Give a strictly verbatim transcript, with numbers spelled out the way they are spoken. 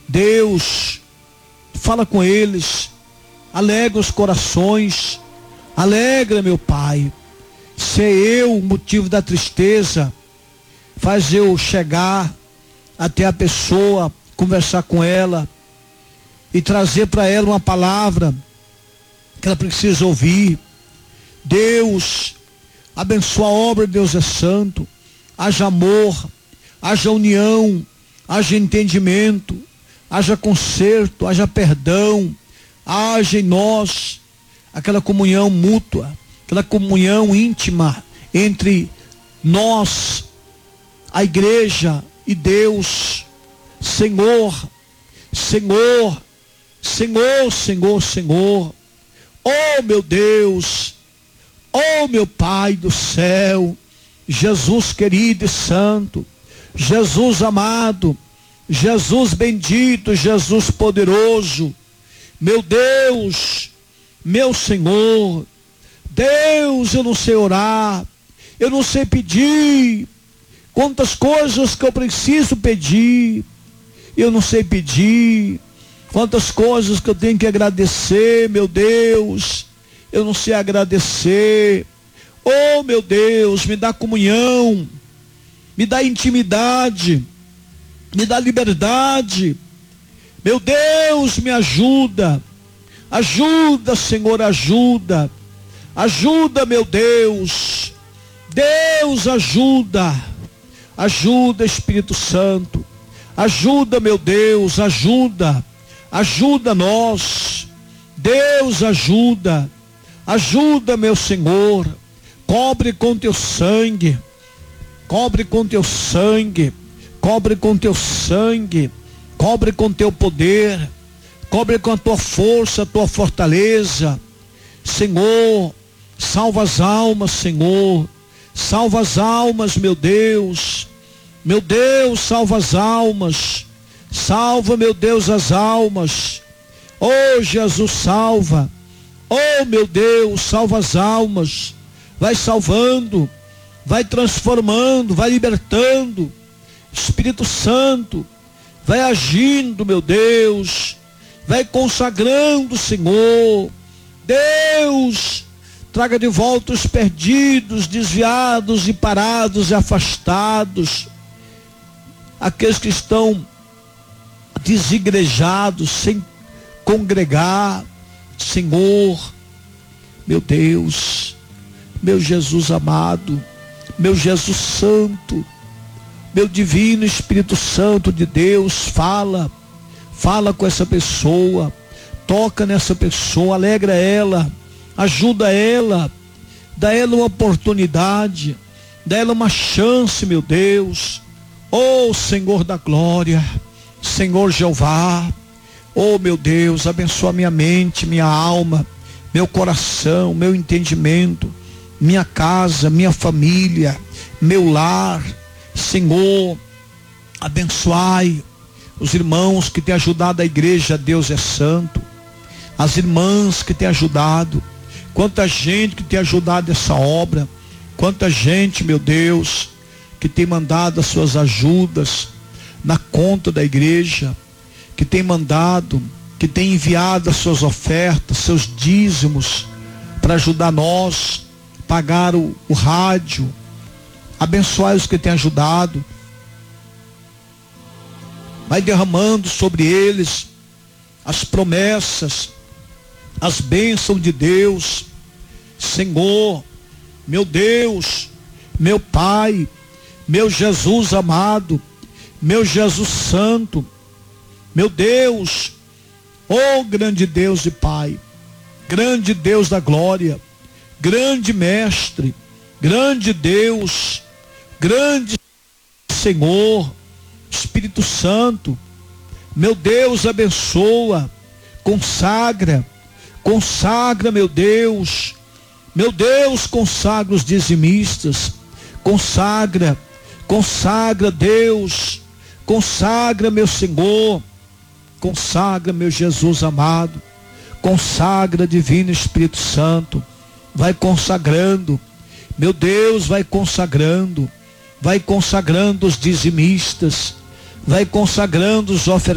Deus, fala com eles, alegra os corações, alegra, meu Pai. Se é eu o motivo da tristeza, faz eu chegar até a pessoa, conversar com ela e trazer para ela uma palavra que ela precisa ouvir. Deus, abençoa a obra, Deus é santo. Haja amor, haja união, haja entendimento, haja conserto, haja perdão, haja em nós aquela comunhão mútua, aquela comunhão íntima entre nós, a igreja e Deus. Senhor, Senhor, Senhor, Senhor, Senhor, oh meu Deus, oh meu Pai do céu, Jesus querido e santo, Jesus amado, Jesus bendito, Jesus poderoso, meu Deus, meu Senhor. Deus, eu não sei orar, eu não sei pedir, quantas coisas que eu preciso pedir, eu não sei pedir, quantas coisas que eu tenho que agradecer, meu Deus, eu não sei agradecer. Oh meu Deus, me dá comunhão, me dá intimidade, me dá liberdade, meu Deus, me ajuda, ajuda, Senhor, ajuda, ajuda, meu Deus, Deus ajuda, ajuda, Espírito Santo, ajuda, meu Deus, ajuda, ajuda nós, Deus ajuda, ajuda, meu Senhor, cobre com teu sangue, cobre com teu sangue, cobre com teu sangue, cobre com teu poder, cobre com a tua força, a tua fortaleza, Senhor, salva as almas, Senhor, salva as almas, meu Deus, meu Deus, salva as almas, salva, meu Deus, as almas, oh Jesus, salva, oh meu Deus, salva as almas, vai salvando, vai transformando, vai libertando, Espírito Santo, vai agindo, meu Deus, vai consagrando, Senhor, Deus, traga de volta os perdidos, desviados e parados e afastados, aqueles que estão desigrejados, sem congregar, Senhor, meu Deus, meu Jesus amado, meu Jesus santo, meu divino Espírito Santo de Deus, fala, fala com essa pessoa, toca nessa pessoa, alegra ela, ajuda ela, dá ela uma oportunidade, dá ela uma chance, meu Deus, oh Senhor da glória, Senhor Jeová, oh meu Deus, abençoa minha mente, minha alma, meu coração, meu entendimento, minha casa, minha família, meu lar, Senhor, abençoai os irmãos que têm ajudado a igreja, Deus é santo, as irmãs que têm ajudado, quanta gente que tem ajudado essa obra, quanta gente, meu Deus, que tem mandado as suas ajudas na conta da igreja, que tem mandado, que tem enviado as suas ofertas, seus dízimos, para ajudar nós, pagar o, o rádio, abençoar os que têm ajudado, vai derramando sobre eles as promessas, as bênçãos de Deus, Senhor, meu Deus, meu Pai, meu Jesus amado, meu Jesus santo, meu Deus, oh grande Deus e Pai, grande Deus da glória, grande Mestre, grande Deus, grande Senhor, Espírito Santo, meu Deus, abençoa, consagra, consagra, meu Deus, meu Deus, consagra os dizimistas, consagra, consagra, Deus, consagra, meu Senhor, consagra, meu Jesus amado, consagra, divino Espírito Santo, vai consagrando, meu Deus, vai consagrando, vai consagrando os dizimistas, vai consagrando os ofertantes,